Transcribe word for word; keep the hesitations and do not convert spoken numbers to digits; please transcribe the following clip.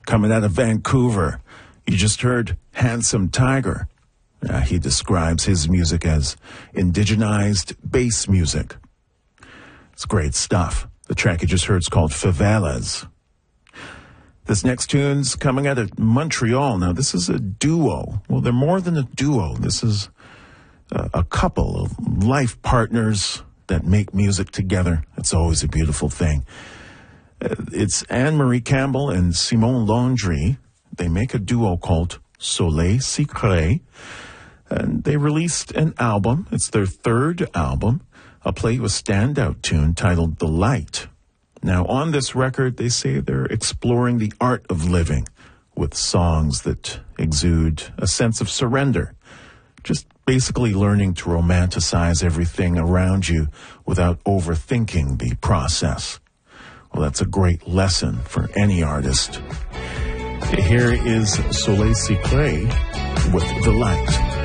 coming out of Vancouver. You just heard Handsome Tiger. Uh, he describes his music as indigenized bass music. It's great stuff. The track you just heard is called Favelas. This next tune's coming out of Montreal. Now, this is a duo. Well, they're more than a duo. This is a, a couple of life partners that make music together. It's always a beautiful thing. Uh, it's Anne-Marie Campbell and Simon Landry. They make a duo called Soleil Secret. And they released an album. It's their third album. I'll play you a standout tune titled The Light. Now, on this record, they say they're exploring the art of living with songs that exude a sense of surrender. Just basically learning to romanticize everything around you without overthinking the process. Well, that's a great lesson for any artist. Here is Soleil Secret with The Light.